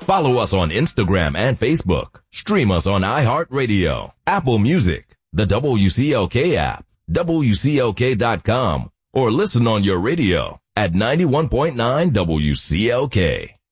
Follow us on Instagram and Facebook. Stream us on iHeartRadio, Apple Music, the WCLK app, WCLK.com, or listen on your radio at 91.9 WCLK.